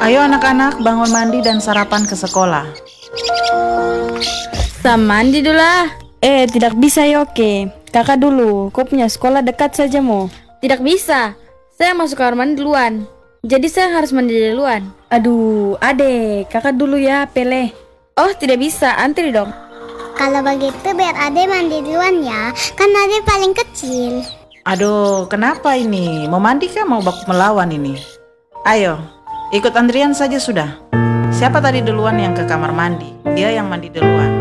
Ayo anak-anak bangun mandi dan sarapan ke sekolah. Mandi dulu lah. Tidak bisa Yoke. Kakak dulu, kau punya sekolah dekat saja mo. Tidak bisa. Saya masuk kamar mandi duluan. Jadi saya harus mandi duluan. Aduh, adek, kakak dulu ya, Pele. Oh, tidak bisa. Antri dong. Kalau begitu biar Ade mandi duluan ya. Kan Ade paling kecil. Aduh, kenapa ini? Mau mandi kah mau baku melawan ini? Ayo, ikut antrian saja sudah. Siapa tadi duluan yang ke kamar mandi? Dia yang mandi duluan.